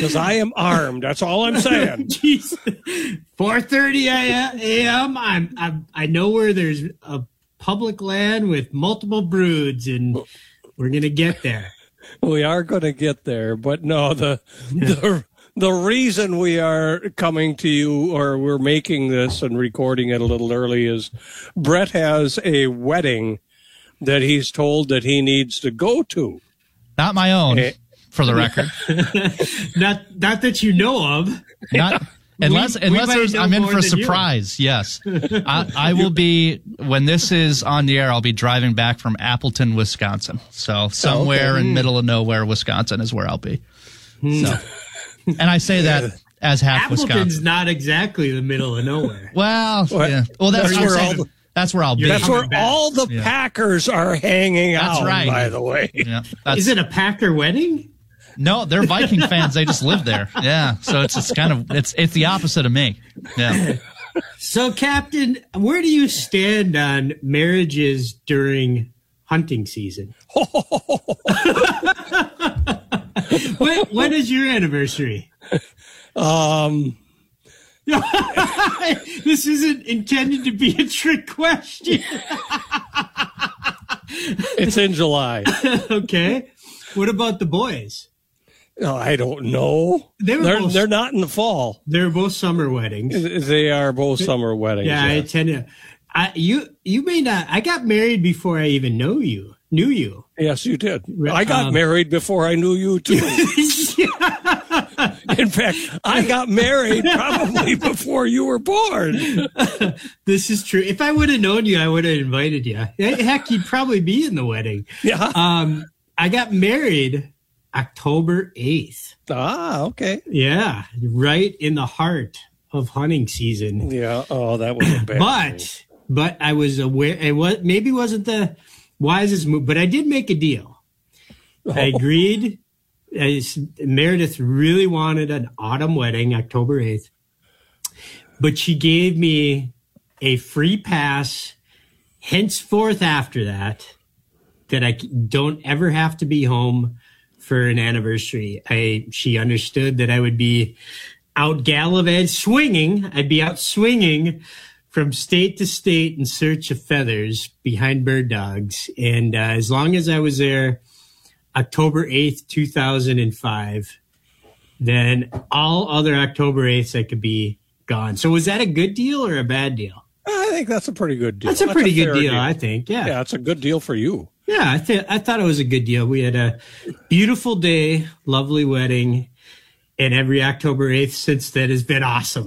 because I am armed. That's all I'm saying. Jeez. 4:30 a.m. I know where there's a public land with multiple broods, and we're gonna get there. We are going to get there, but no, the reason we are coming to you, or we're making this and recording it a little early, is Brett has a wedding that he's told that he needs to go to. Not my own, for the record. not that you know of. Not unless I'm in for a surprise. Yes, I will be, when this is on the air. I'll be driving back from Appleton, Wisconsin. So somewhere in middle of nowhere, Wisconsin is where I'll be. So, and I say that as half Appleton's Wisconsin. Not exactly the middle of nowhere. Well, yeah. Well, that's where I'll be. That's where all the Packers are hanging out. That's right. By the way, Is it a Packer wedding? No, they're Viking fans. They just live there. Yeah, so it's kind of it's the opposite of me. Yeah. So, Captain, where do you stand on marriages during hunting season? When is your anniversary? This isn't intended to be a trick question. It's in July. Okay. What about the boys? Oh, I don't know. They're not in the fall. They're both summer weddings. They are both summer weddings. Yeah, I tend to. You may not. I got married before I even knew you. Yes, you did. I got married before I knew you too. In fact, I got married probably before you were born. This is true. If I would have known you, I would have invited you. Heck, you'd probably be in the wedding. Yeah. I got married October 8th. Ah, okay. Yeah, right in the heart of hunting season. Yeah. Oh, that was a bad thing. But I was aware it wasn't the wisest move, but I did make a deal. I agreed. Meredith really wanted an autumn wedding, October 8th, but she gave me a free pass henceforth after that I don't ever have to be home for an anniversary. She understood that I would be out gallivanting, swinging. I'd be out swinging from state to state in search of feathers behind bird dogs. And as long as I was there, October 8th, 2005, then all other October 8ths I could be gone. So was that a good deal or a bad deal? I think that's a pretty good deal. That's a pretty good deal, I think. Yeah. Yeah, it's a good deal for you. Yeah, I thought it was a good deal. We had a beautiful day, lovely wedding, and every October 8th since then has been awesome.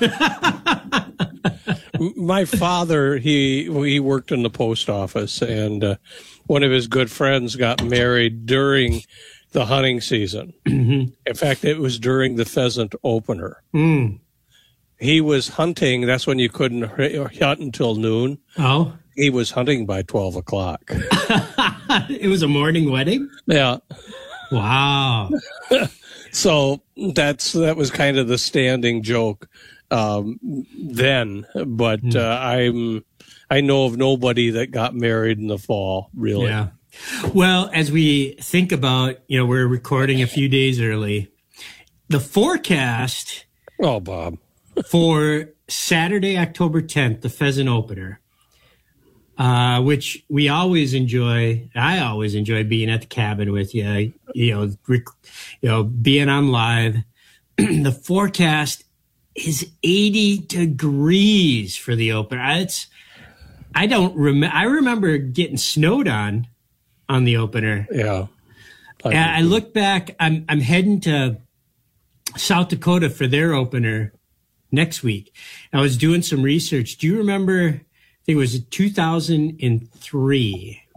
My father, he worked in the post office, and one of his good friends got married during the hunting season. Mm-hmm. In fact, it was during the pheasant opener. Mm. He was hunting. That's when you couldn't hunt until noon. Oh. He was hunting by 12 o'clock. It was a morning wedding? Yeah. Wow. So that was kind of the standing joke then. But I know of nobody that got married in the fall, really. Yeah. Well, as we think about, we're recording a few days early, the forecast. Oh, Bob. For Saturday, October 10th, the pheasant opener, which we always enjoy. I always enjoy being at the cabin with you, being on live. The forecast is 80 degrees for the opener. I remember getting snowed on the opener. Yeah. I look back, I'm heading to South Dakota for their opener next week. I was doing some research. Do you remember, I think it was 2003,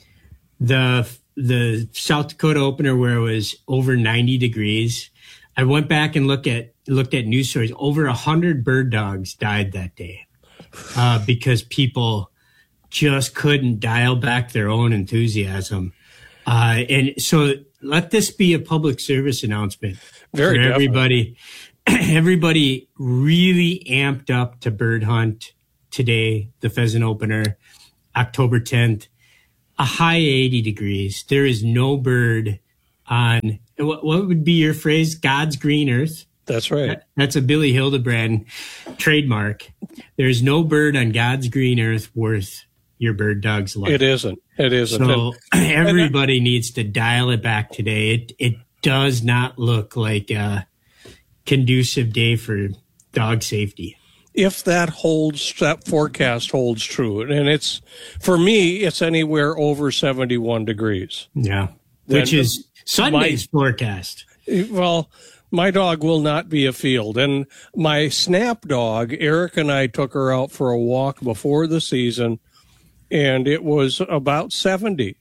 the South Dakota opener where it was over 90 degrees? I went back and looked at news stories. Over 100 bird dogs died that day because people just couldn't dial back their own enthusiasm. And so let this be a public service announcement for everybody. Everybody really amped up to bird hunt today, the pheasant opener, October 10th, a high 80 degrees. There is no bird on what would be your phrase? God's green earth. That's right. That's a Billy Hildebrand trademark. There's no bird on God's green earth worth your bird dog's life. It isn't. So everybody needs to dial it back today. It does not look like a conducive day for dog safety. If that forecast holds true, and it's, for me, it's anywhere over 71 degrees. Yeah. Which is Sunday's forecast. Well, my dog will not be afield. And my snap dog, Eric, and I took her out for a walk before the season, and it was about 70.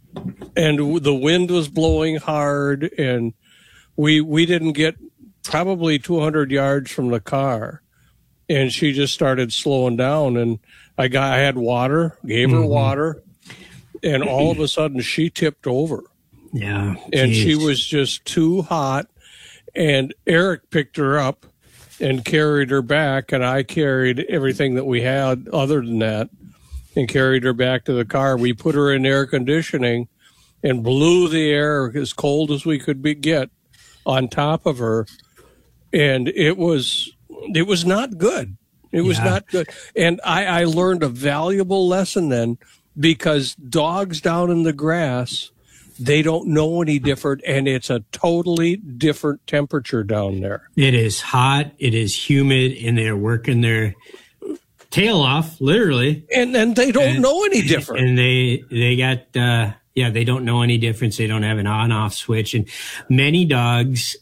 And the wind was blowing hard, and we didn't get probably 200 yards from the car. And she just started slowing down, and I had water, gave her water, and all of a sudden she tipped over. Yeah. And she was just too hot. And Eric picked her up and carried her back, and I carried everything that we had other than that and carried her back to the car. We put her in air conditioning and blew the air as cold as we could get on top of her. And it was not good. It was not good. And I learned a valuable lesson then, because dogs down in the grass, they don't know any different, and it's a totally different temperature down there. It is hot, it is humid, and they're working their tail off, literally. And they don't know any different. And they got, they don't know any difference. They don't have an on-off switch. And many dogs,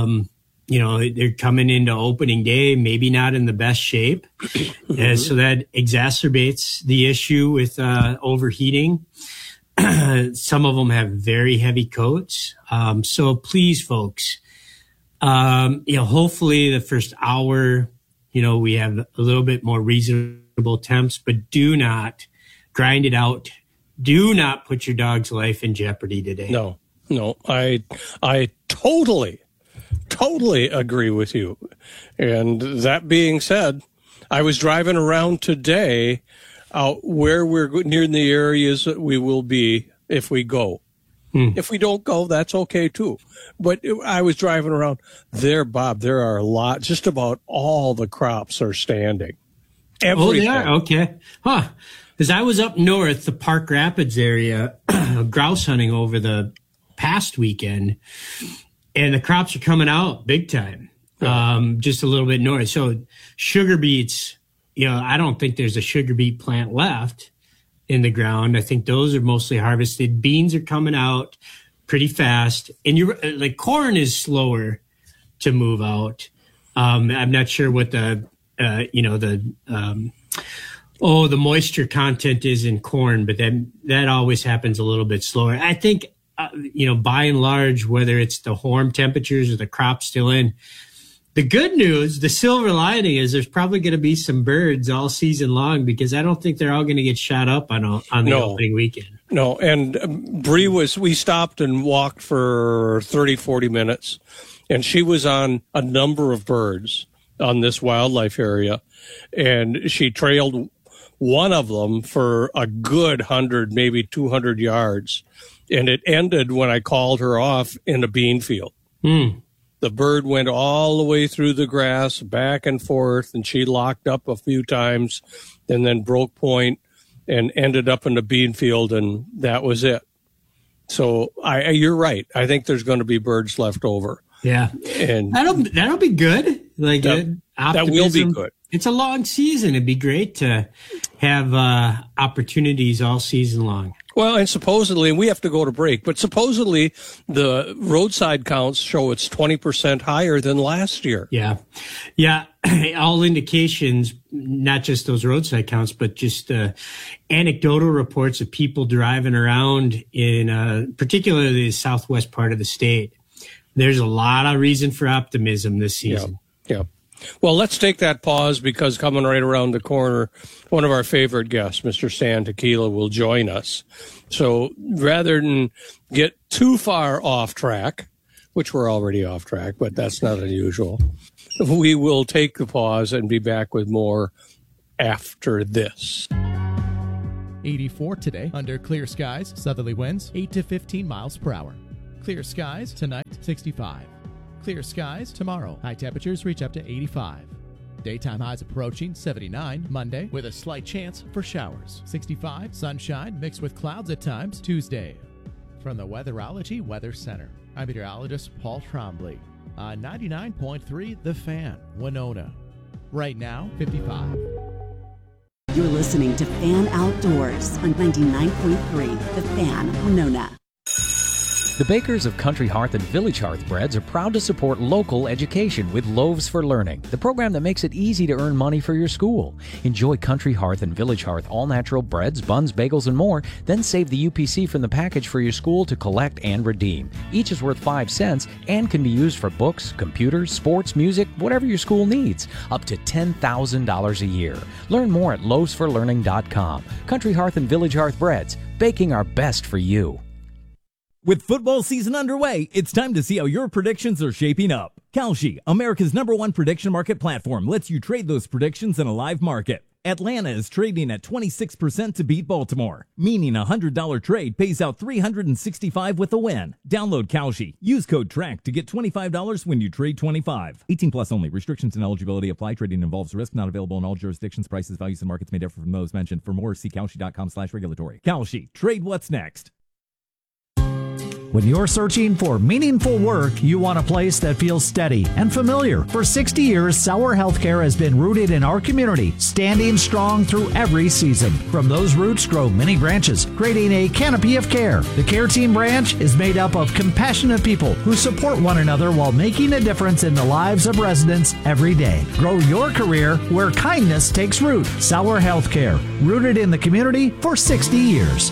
they're coming into opening day, maybe not in the best shape. So that exacerbates the issue with overheating. Some of them have very heavy coats. So please, folks, hopefully the first hour, we have a little bit more reasonable temps, but do not grind it out. Do not put your dog's life in jeopardy today. No, I totally agree with you. And that being said, I was driving around today out where we're near the areas that we will be if we go. If we don't go, that's okay too. But I was driving around there, Bob. There are a lot. Just about all the crops are standing. Everything. Oh, they are? Okay. Huh. Because I was up north, the Park Rapids area, grouse hunting over the past weekend, and the crops are coming out big time, just a little bit north. So sugar beets, I don't think there's a sugar beet plant left in the ground. I think those are mostly harvested. Beans are coming out pretty fast. And corn is slower to move out. I'm not sure what the moisture content is in corn, but that always happens a little bit slower. I think, by and large, whether it's the warm temperatures or the crop still in, the good news, the silver lining is there's probably going to be some birds all season long, because I don't think they're all going to get shot up on the opening weekend. No, and Bree we stopped and walked for 30, 40 minutes, and she was on a number of birds on this wildlife area, and she trailed one of them for a good 100, maybe 200 yards, and it ended when I called her off in a bean field. The bird went all the way through the grass, back and forth, and she locked up a few times and then broke point and ended up in the bean field, and that was it. So you're right. I think there's going to be birds left over. Yeah. And that'll be good. That will be good. It's a long season. It'd be great to have opportunities all season long. Well, and supposedly, and we have to go to break, but supposedly the roadside counts show it's 20% higher than last year. Yeah. All indications, not just those roadside counts, but just anecdotal reports of people driving around in particularly the southwest part of the state. There's a lot of reason for optimism this season. Yeah. Well, let's take that pause, because coming right around the corner, one of our favorite guests, Mr. Stan Tequila, will join us. So rather than get too far off track, which we're already off track, but that's not unusual, we will take the pause and be back with more after this. 84 today under clear skies, southerly winds 8 to 15 miles per hour. Clear skies tonight, 65. Clear skies tomorrow. High temperatures reach up to 85. Daytime highs approaching 79 Monday with a slight chance for showers. 65, sunshine mixed with clouds at times Tuesday. From the Weatherology Weather Center, I'm meteorologist Paul Trombley on 99.3 The Fan, Winona. Right now, 55. You're listening to Fan Outdoors on 99.3 The Fan, Winona. The bakers of Country Hearth and Village Hearth Breads are proud to support local education with Loaves for Learning, the program that makes it easy to earn money for your school. Enjoy Country Hearth and Village Hearth all-natural breads, buns, bagels, and more, then save the UPC from the package for your school to collect and redeem. Each is worth 5 cents and can be used for books, computers, sports, music, whatever your school needs, up to $10,000 a year. Learn more at loavesforlearning.com. Country Hearth and Village Hearth Breads, baking our best for you. With football season underway, it's time to see how your predictions are shaping up. Kalshi, America's #1 prediction market platform, lets you trade those predictions in a live market. Atlanta is trading at 26% to beat Baltimore, meaning a $100 trade pays out $365 with a win. Download Kalshi. Use code TRACK to get $25 when you trade 25. 18 plus only. Restrictions and eligibility apply. Trading involves risk. Not available in all jurisdictions. Prices, values, and markets may differ from those mentioned. For more, see Kalshi.com/regulatory. Kalshi. Trade what's next. When you're searching for meaningful work, you want a place that feels steady and familiar. For 60 years, Sauer Healthcare has been rooted in our community, standing strong through every season. From those roots grow many branches, creating a canopy of care. The Care Team branch is made up of compassionate people who support one another while making a difference in the lives of residents every day. Grow your career where kindness takes root. Sauer Healthcare, rooted in the community for 60 years.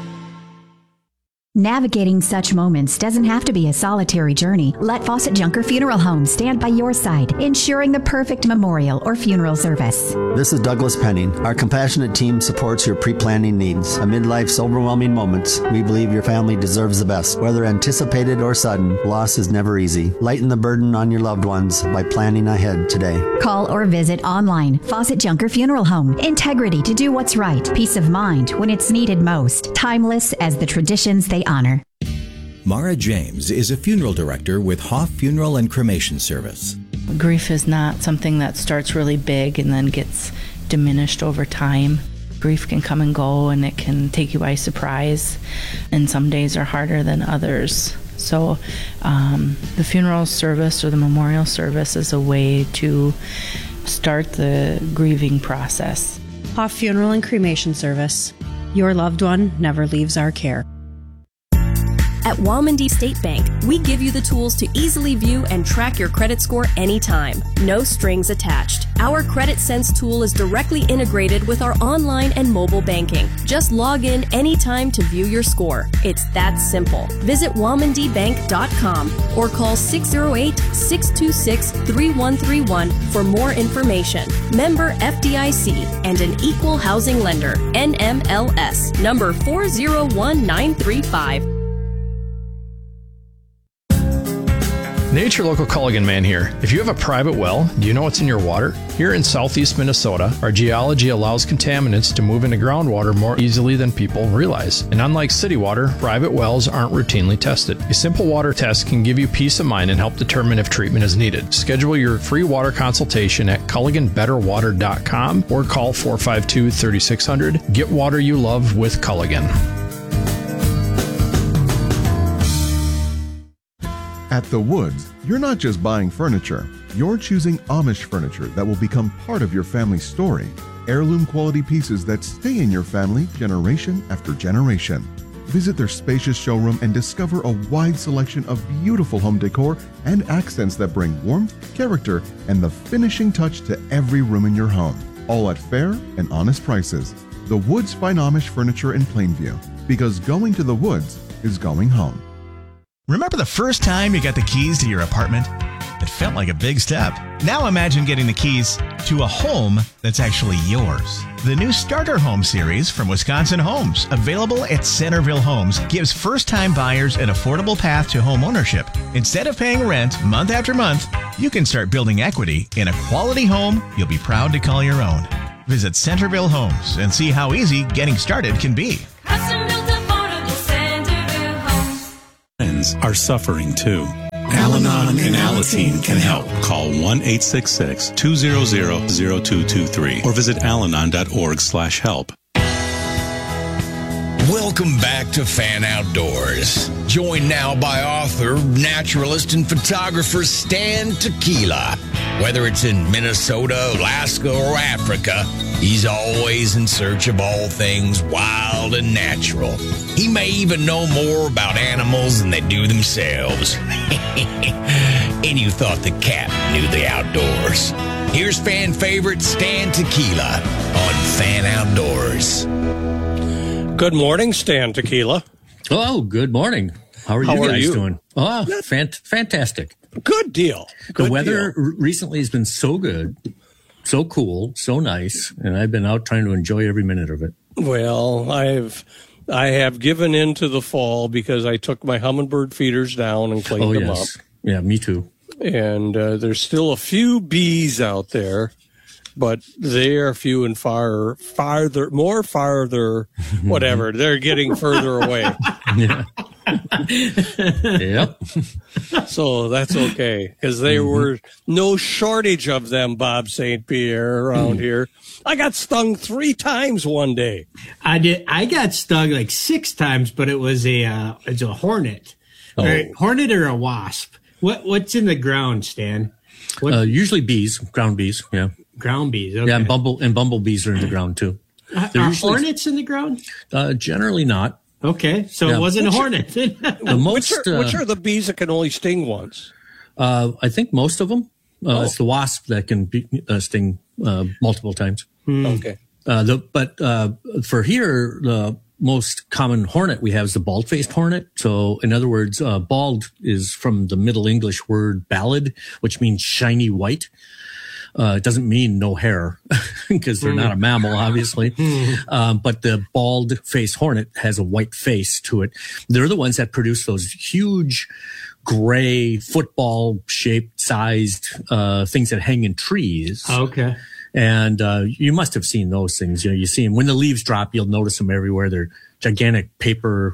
Navigating such moments doesn't have to be a solitary journey. Let Fawcett Junker Funeral Home stand by your side, ensuring the perfect memorial or funeral service. This is Douglas Penning. Our compassionate team supports your pre-planning needs. Amid life's overwhelming moments, we believe your family deserves the best. Whether anticipated or sudden, loss is never easy. Lighten the burden on your loved ones by planning ahead today. Call or visit online. Fawcett Junker Funeral Home. Integrity to do what's right. Peace of mind when it's needed most. Timeless as the traditions they honor. Mara James is a funeral director with Hoff Funeral and Cremation Service. Grief is not something that starts really big and then gets diminished over time. Grief can come and go, and it can take you by surprise, and some days are harder than others. So the funeral service or the memorial service is a way to start the grieving process. Hoff Funeral and Cremation Service. Your loved one never leaves our care. At Walmondie State Bank, we give you the tools to easily view and track your credit score anytime. No strings attached. Our Credit Sense tool is directly integrated with our online and mobile banking. Just log in anytime to view your score. It's that simple. Visit WalmondieBank.com or call 608-626-3131 for more information. Member FDIC and an equal housing lender. NMLS number 401935. Nature Local Culligan Man here. If you have a private well, do you know what's in your water? Here in southeast Minnesota, our geology allows contaminants to move into groundwater more easily than people realize. And unlike city water, private wells aren't routinely tested. A simple water test can give you peace of mind and help determine if treatment is needed. Schedule your free water consultation at CulliganBetterWater.com or call 452-3600. Get water you love with Culligan. At The Woods, you're not just buying furniture, you're choosing Amish furniture that will become part of your family's story. Heirloom quality pieces that stay in your family generation after generation. Visit their spacious showroom and discover a wide selection of beautiful home decor and accents that bring warmth, character, and the finishing touch to every room in your home. All at fair and honest prices. The Woods find Amish furniture in Plainview, because going to The Woods is going home. Remember the first time you got the keys to your apartment? It felt like a big step. Now imagine getting the keys to a home that's actually yours. The new Starter Home series from Wisconsin Homes, available at Centerville Homes, gives first-time buyers an affordable path to home ownership. Instead of paying rent month after month, you can start building equity in a quality home you'll be proud to call your own. Visit Centerville Homes and see how easy getting started can be. animals are suffering too. Al-Anon and Alateen can help. Call 1-866-200-0223 or visit alanon.org/help. Welcome back to Fan Outdoors. Joined now by author, naturalist, and photographer Stan Tequila. Whether it's in Minnesota, Alaska, or Africa, he's always in search of all things wild and natural. He may even know more about animals than they do themselves. And you thought the cat knew the outdoors. Here's fan favorite Stan Tequila on Fan Outdoors. Good morning, Stan Tequila. Oh, good morning. How are you guys doing? Oh, fantastic. Good deal. The weather recently has been so good, so cool, so nice, and I've been out trying to enjoy every minute of it. Well, I have given in to the fall because I took my hummingbird feeders down and cleaned them up. Yeah, me too. And there's still a few bees out there, but they are few and farther, whatever. They're getting further away. Yeah. Yep. So that's okay, because there were no shortage of them, Bob St. Pierre, around here. I got stung 3 times one day. I did. I got stung like 6 times, but it was it's a hornet. Oh. Right? Hornet or a wasp? What's in the ground, Stan? Usually bees, ground bees. Yeah. Ground bees. Okay. Yeah, and bumblebees are in the ground too. Are hornets in the ground? Generally not. Okay, so it wasn't a hornet. Which are the bees that can only sting once? I think most of them. It's the wasp that can sting multiple times. Okay. But for here, the most common hornet we have is the bald-faced hornet. So, in other words, bald is from the Middle English word ballad, which means shiny white. It doesn't mean no hair because they're not a mammal, obviously. But the bald-faced hornet has a white face to it. They're the ones that produce those huge gray football-shaped sized things that hang in trees. Okay. And you must have seen those things. You see them when the leaves drop. You'll notice them everywhere. They're gigantic paper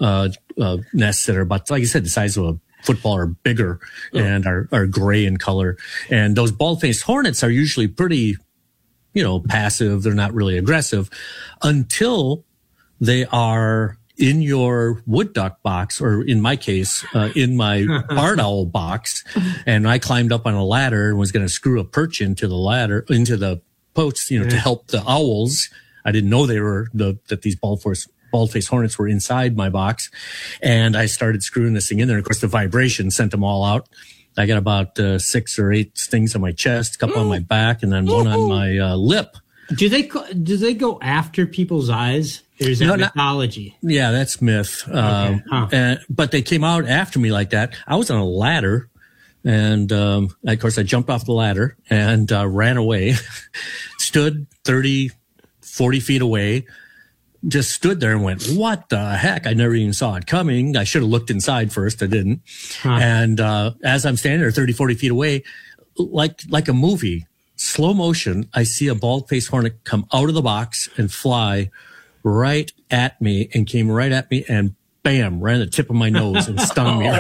nests that are about, like I said, the size of a football or bigger, and are gray in color. And those bald-faced hornets are usually pretty, passive. They're not really aggressive until they are in your wood duck box, or in my case, in my barn owl box. And I climbed up on a ladder and was going to screw a perch into the posts, to help the owls. I didn't know that these bald-faced hornets were inside my box. And I started screwing this thing in there. Of course, the vibration sent them all out. I got about 6 or 8 stings on my chest, a couple on my back, and then one on my lip. Do they go after people's eyes? Or is that mythology? Yeah, that's myth. But they came out after me like that. I was on a ladder, and of course, I jumped off the ladder and ran away, stood 30, 40 feet away, just stood there and went, what the heck? I never even saw it coming. I should have looked inside first. I didn't. And as I'm standing there 30, 40 feet away, like a movie, slow motion, I see a bald-faced hornet come out of the box and fly right at me, and came right at me and bam, right on the tip of my nose and stung me.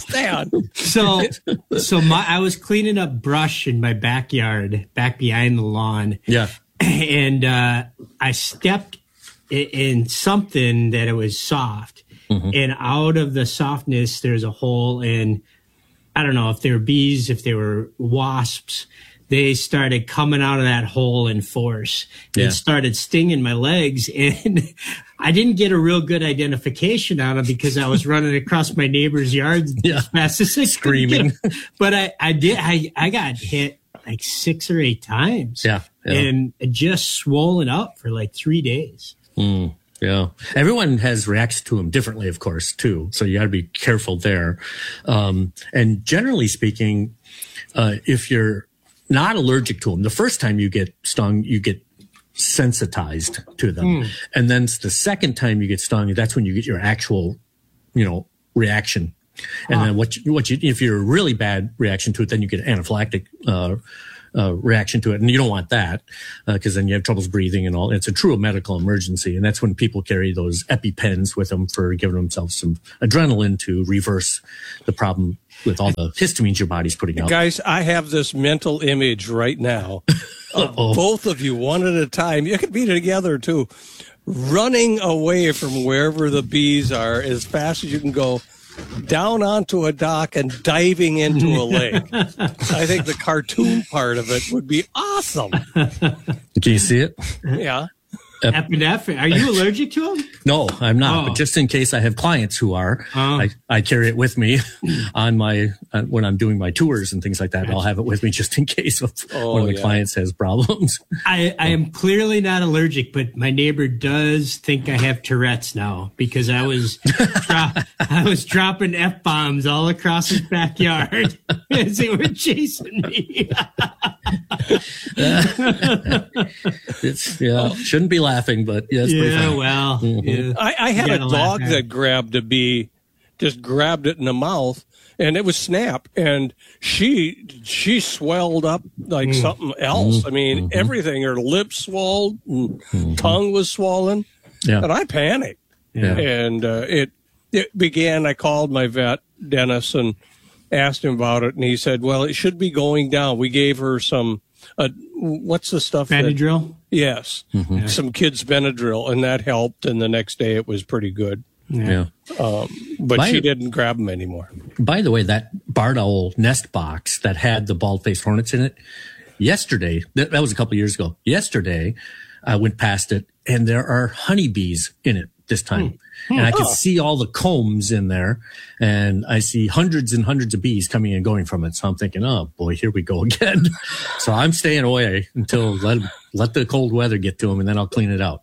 So I was cleaning up brush in my backyard, back behind the lawn. Yeah. And I stepped in something that it was soft. And out of the softness, there's a hole, and I don't know if they were bees, if they were wasps. They started coming out of that hole in force and started stinging my legs. And I didn't get a real good identification on them because I was running across my neighbor's yard as fast as I screaming. But I got hit like 6 or 8 times. Yeah. And just swollen up for like 3 days. Yeah. Everyone has reacts to them differently, of course, too. So you got to be careful there. And generally speaking, if you're not allergic to them, the first time you get stung, you get sensitized to them. And then the second time you get stung, that's when you get your actual, reaction. And then if you're a really bad reaction to it, then you get anaphylactic reaction to it. And you don't want that because then you have troubles breathing and all. It's a true medical emergency. And that's when people carry those EpiPens with them for giving themselves some adrenaline to reverse the problem with all the histamines your body's putting out. Guys, I have this mental image right now of both of you, one at a time. You could be together too, running away from wherever the bees are as fast as you can go, down onto a dock and diving into a lake. I think the cartoon part of it would be awesome. Can you see it? Yeah. Epinephrine. Are you allergic to them? No, I'm not. But just in case I have clients who are, I carry it with me on my when I'm doing my tours and things like that. I'll have it with me just in case one of the clients has problems. I am clearly not allergic, but my neighbor does think I have Tourette's now because I was dropping F-bombs all across his backyard as they were chasing me. Shouldn't be laughing, but it's pretty funny. Well, I had a dog that grabbed a bee, just grabbed it in the mouth, and it was Snap, and she swelled up like something else. I mean, everything. Her lips swelled, tongue was swollen, and I panicked. And it began. I called my vet, Dennis, and asked him about it, and he said, "Well, it should be going down." We gave her some. What's the stuff? Benadryl? Yes. Some kids' Benadryl, and that helped. And the next day it was pretty good. But she didn't grab them anymore. By the way, that barred owl nest box that had the bald-faced hornets in it, yesterday, that was a couple of years ago. Yesterday, I went past it, and there are honeybees in it this time. And I could see all the combs in there, and I see hundreds and hundreds of bees coming and going from it. So I'm thinking, oh boy, here we go again. So I'm staying away until let the cold weather get to them, and then I'll clean it out.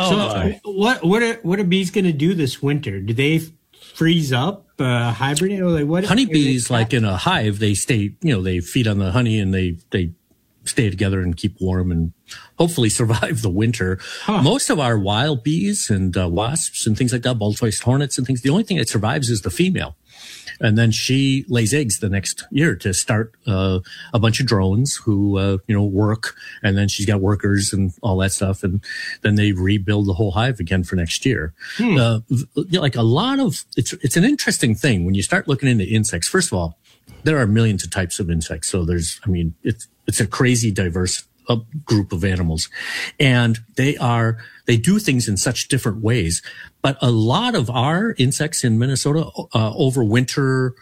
What are bees going to do this winter? Do they freeze up, hibernate? Or honeybees, like in a hive, they stay. They feed on the honey, and they stay together and keep warm and hopefully survive the winter. Most of our wild bees and wasps and things like that, bald-faced hornets and things, the only thing that survives is the female. And then she lays eggs the next year to start a bunch of drones who, work. And then she's got workers and all that stuff. And then they rebuild the whole hive again for next year. Like a lot of, it's an interesting thing when you start looking into insects. First of all, there are millions of types of insects. So it's a crazy diverse group of animals, and they do things in such different ways. But a lot of our insects in Minnesota overwinter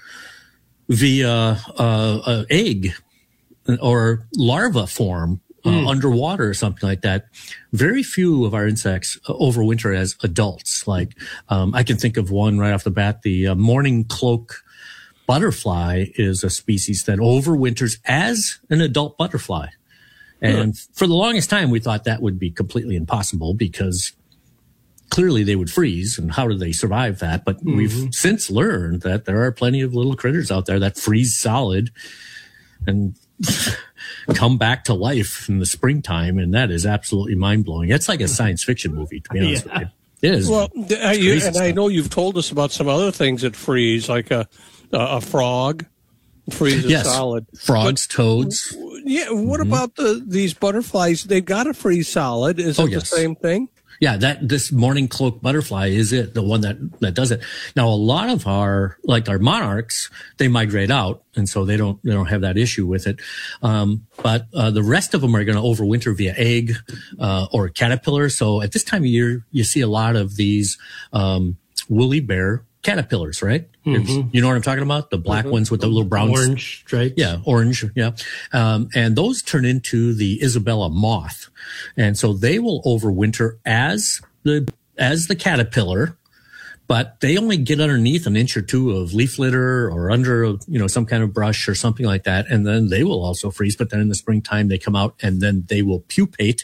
via egg or larva form underwater or something like that. Very few of our insects overwinter as adults. Like I can think of one right off the bat, the mourning cloak butterfly is a species that overwinters as an adult butterfly. And for the longest time, we thought that would be completely impossible because clearly they would freeze. And how do they survive that? But we've since learned that there are plenty of little critters out there that freeze solid and come back to life in the springtime. And that is absolutely mind-blowing. It's like a science fiction movie, to be honest with you. It is. Well, I know you've told us about some other things that freeze, like a frog freezes solid. Frogs, toads. Yeah. What about these butterflies? They've got to freeze solid. Is it the same thing? Yeah, this mourning cloak butterfly is the one that does it. Now, a lot of our monarchs, they migrate out, and so they don't have that issue with it. But the rest of them are going to overwinter via egg or caterpillar. So at this time of year, you see a lot of these woolly bear caterpillars, right? You know what I'm talking about? The black ones with the little brown orange stripes. Yeah, orange. Yeah, and those turn into the Isabella moth, and so they will overwinter as the caterpillar, but they only get underneath an inch or two of leaf litter or under some kind of brush or something like that, and then they will also freeze. But then in the springtime they come out and then they will pupate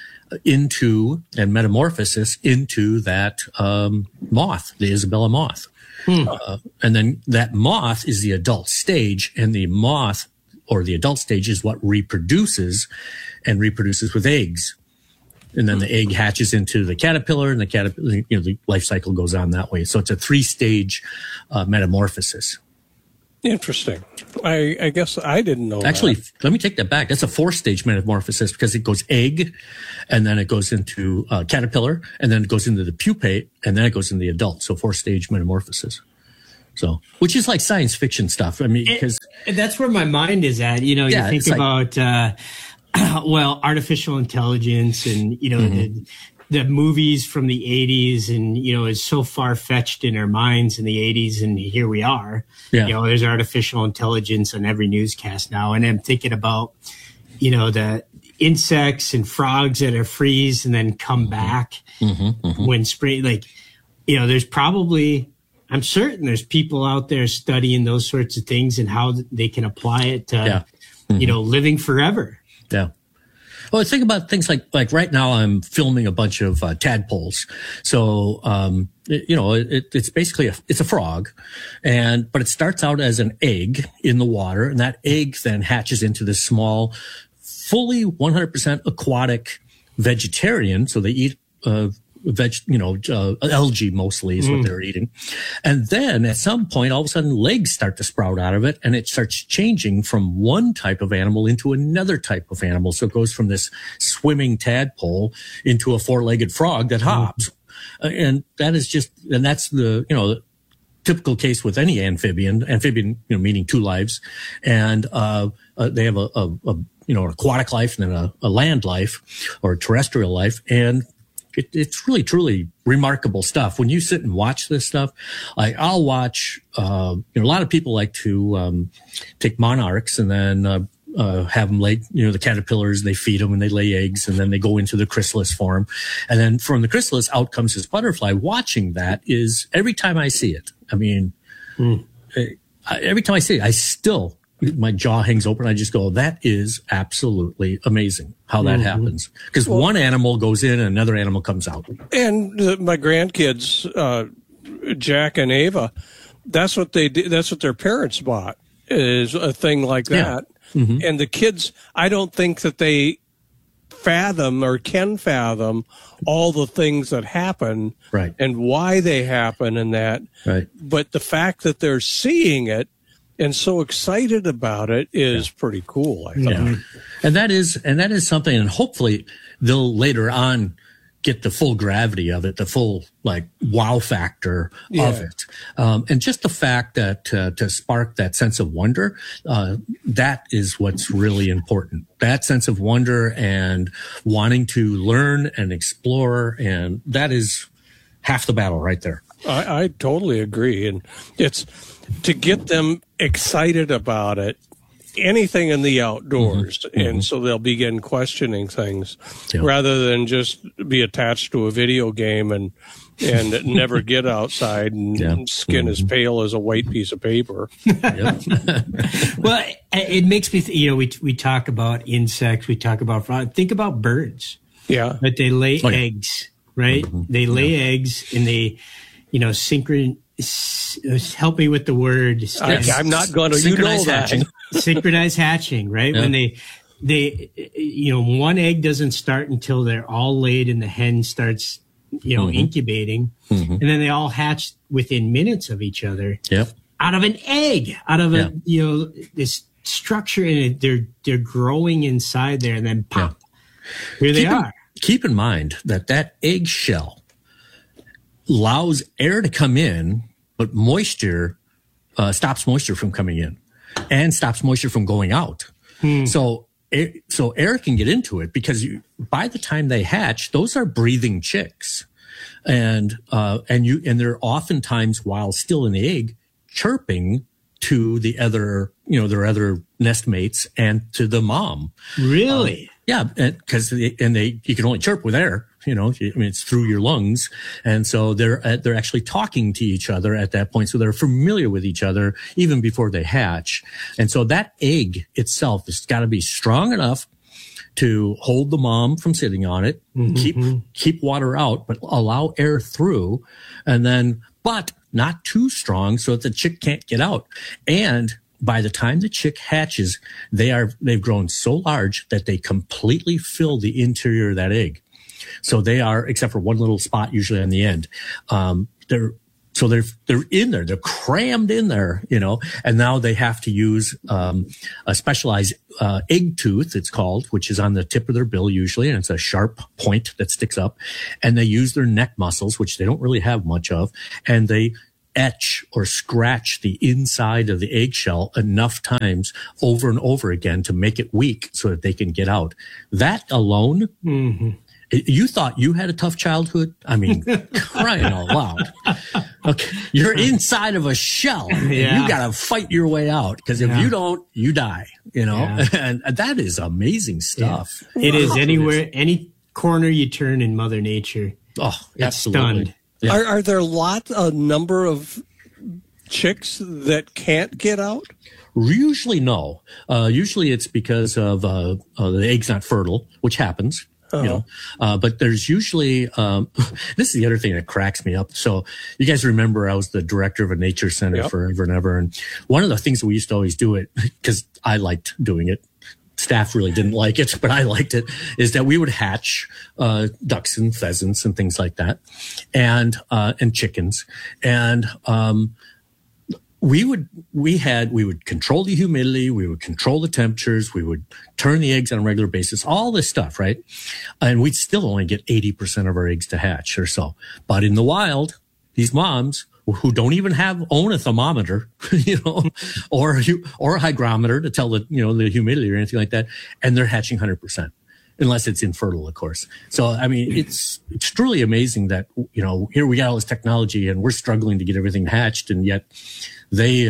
into and metamorphosis into that moth, the Isabella moth. And then that moth is the adult stage, and the moth or the adult stage is what reproduces with eggs. And then the egg hatches into the caterpillar, and the caterpillar, the life cycle goes on that way. So it's a 3-stage metamorphosis. Interesting. I guess I didn't know. Actually, that. Let me take that back. That's a 4-stage metamorphosis because it goes egg, and then it goes into caterpillar, and then it goes into the pupate, and then it goes into the adult. So 4-stage metamorphosis. So, which is like science fiction stuff. I mean, because that's where my mind is at. You know, you think about artificial intelligence, and you know the movies from the 80s, and, you know, it's so far-fetched in our minds in the 80s, and here we are. Yeah. You know, there's artificial intelligence on every newscast now, and I'm thinking about, you know, the insects and frogs that are freeze and then come back when spring, like, you know, there's probably, I'm certain there's people out there studying those sorts of things and how they can apply it to, you know, living forever. Yeah. Well, think about things like right now I'm filming a bunch of tadpoles. So, you know, it's basically it's a frog, but it starts out as an egg in the water, and that egg then hatches into this small, fully 100% aquatic vegetarian. So they eat algae mostly is what they're eating. And then at some point, all of a sudden legs start to sprout out of it, and it starts changing from one type of animal into another type of animal. So it goes from this swimming tadpole into a 4-legged frog that hops. And that's the, you know, typical case with any amphibian, you know, meaning 2 lives. And, they have an aquatic life and then a land life or terrestrial life. And it's really, truly remarkable stuff. When you sit and watch this stuff, I'll watch, you know, a lot of people like to take monarchs and then have them lay, you know, the caterpillars, they feed them and they lay eggs, and then they go into the chrysalis form. And then from the chrysalis out comes this butterfly. Watching that is, every time I see it, I mean, every time I see it, my jaw hangs open. I just go, that is absolutely amazing how that happens. Because one animal goes in and another animal comes out. And my grandkids, Jack and Ava, that's what they did. That's what their parents bought, is a thing like that. Yeah. And the kids, I don't think that they fathom or can fathom all the things that happen and why they happen and that. Right. But the fact that they're seeing it and so excited about it is pretty cool, I think. Yeah. And that is something, and hopefully they'll later on get the full gravity of it, the full wow factor of it. And just the fact that to spark that sense of wonder, that is what's really important. That sense of wonder and wanting to learn and explore, and that is half the battle right there. I totally agree. And it's to get them excited about it, anything in the outdoors. And so they'll begin questioning things rather than just be attached to a video game and never get outside and skin as pale as a white piece of paper. Well, it makes me, you know, we talk about insects, we talk about frogs. Think about birds. Yeah. But they lay eggs, right? They lay eggs, and they, you know, help me with the word. I'm not going to, you know that. Synchronized hatching, right? Yeah. When they, you know, one egg doesn't start until they're all laid and the hen starts, you know, incubating. And then they all hatch within minutes of each other. Yep. Out of an egg, out of a, you know, this structure in it. They're growing inside there, and then pop. Here they are. Keep in mind that eggshell allows air to come in, but moisture stops moisture from coming in and stops moisture from going out. So air can get into it, because by the time they hatch, those are breathing chicks, and they're oftentimes, while still in the egg, chirping to the other, you know, their other nest mates and to the mom. Really? Yeah, because you can only chirp with air. You know, I mean, it's through your lungs, and so they're actually talking to each other at that point. So they're familiar with each other even before they hatch. And so that egg itself has got to be strong enough to hold the mom from sitting on it, keep water out, but allow air through, and then, but not too strong so that the chick can't get out. And by the time the chick hatches, they've grown so large that they completely fill the interior of that egg. So they are, except for one little spot usually on the end, they're So they're in there, they're crammed in there, and now they have to use a specialized egg tooth, it's called, which is on the tip of their bill usually, and it's a sharp point that sticks up. And they use their neck muscles, which they don't really have much of, and they etch or scratch the inside of the eggshell enough times over and over again to make it weak so that they can get out. That alone, you thought you had a tough childhood? I mean, crying out loud. Okay, you're inside of a shell. Yeah. You got to fight your way out, because if you don't, you die, and that is amazing stuff. It is anywhere, any corner you turn in Mother Nature. Oh, it's absolutely. stunned. Yeah. Are there a number of chicks that can't get out? Usually no. Usually it's because of the egg's not fertile, which happens. But there's usually this is the other thing that cracks me up. So you guys remember I was the director of a nature center forever and ever, and one of the things that we used to always do it, because I liked doing it, staff really didn't like it, but I liked it, is that we would hatch ducks and pheasants and things like that, and chickens, and we would control the humidity, we would control the temperatures, we would turn the eggs on a regular basis, all this stuff, right? And we'd still only get 80% of our eggs to hatch or so. But in the wild, these moms who don't even own a thermometer, or a hygrometer to tell the humidity or anything like that, and they're hatching 100%. Unless it's infertile, of course. So, I mean, it's truly amazing that, here we got all this technology and we're struggling to get everything hatched, and yet they,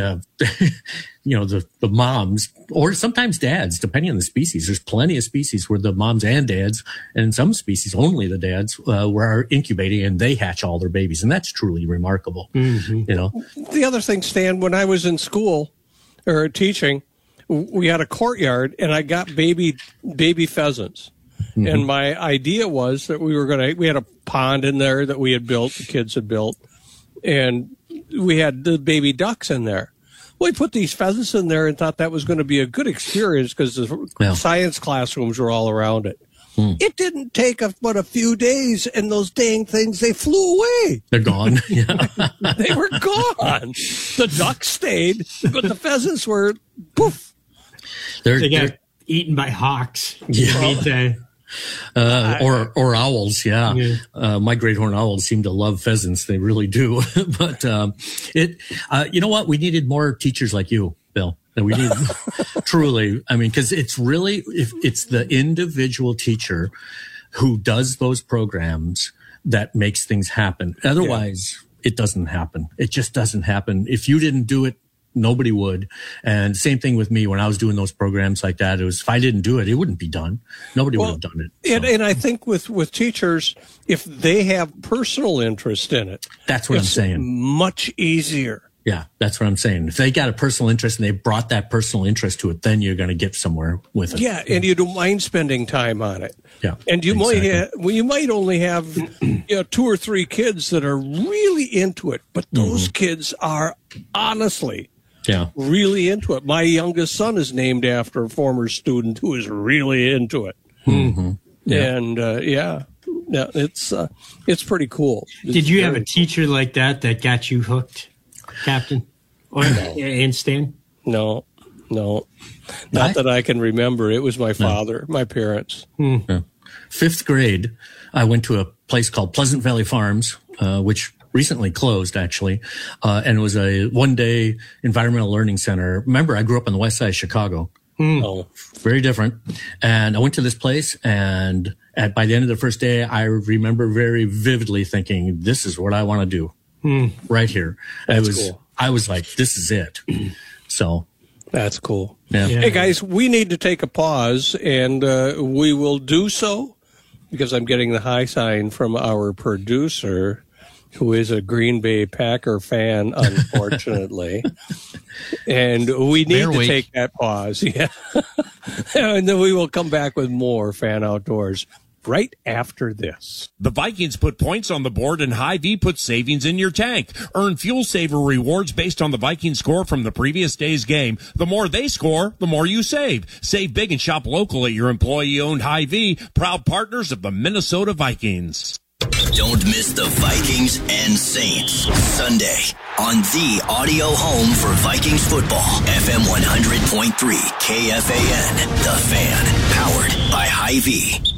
the moms, or sometimes dads, depending on the species. There's plenty of species where the moms and dads, and some species only the dads, are incubating, and they hatch all their babies. And that's truly remarkable, The other thing, Stan, when I was in school or teaching, we had a courtyard, and I got baby pheasants. And my idea was that we had a pond in there that we had built, the kids had built, and we had the baby ducks in there. Well, we put these pheasants in there and thought that was going to be a good experience because the science classrooms were all around it. It didn't take but a few days, and those dang things, they flew away. They're gone. Yeah. They were gone. The ducks stayed, but the pheasants were poof. They got eaten by hawks. Yeah. Or owls. Yeah. My great horned owls seem to love pheasants. They really do. But, you know what? We needed more teachers like you, Bill. And we need truly, I mean, cause it's really, if it's the individual teacher who does those programs that makes things happen. Otherwise it doesn't happen. It just doesn't happen. If you didn't do it, nobody would. And same thing with me when I was doing those programs like that. It was, if I didn't do it, it wouldn't be done. Nobody would have done it. So. And I think with teachers, if they have personal interest in it, that's what I'm saying. Much easier. Yeah, that's what I'm saying. If they got a personal interest and they brought that personal interest to it, then you're going to get somewhere with it. Yeah, and you don't mind spending time on it. Yeah, and you might only have 2 or 3 kids that are really into it, but those kids are honestly really into it. My youngest son is named after a former student who is really into it. And it's pretty cool. Did you have a teacher like that got you hooked, Captain? Or and Stan? No. Not that I can remember. It was my father, my parents. Yeah. 5th grade, I went to a place called Pleasant Valley Farms, which recently closed, actually. And it was a one-day environmental learning center. Remember, I grew up on the west side of Chicago. Very different. And I went to this place, and by the end of the first day, I remember very vividly thinking, this is what I want to do right here. Cool. I was like, this is it. So that's cool. Yeah. Hey guys, we need to take a pause, and we will do so because I'm getting the high sign from our producer, who is a Green Bay Packer fan, unfortunately. And we need to take that pause. Yeah. And then we will come back with more Fan Outdoors right after this. The Vikings put points on the board, and Hy-Vee puts savings in your tank. Earn Fuel Saver rewards based on the Vikings score from the previous day's game. The more they score, the more you save. Save big and shop local at your employee-owned Hy-Vee, proud partners of the Minnesota Vikings. Don't miss the Vikings and Saints Sunday on the audio home for Vikings football. FM 100.3 KFAN, The Fan, powered by Hy-Vee.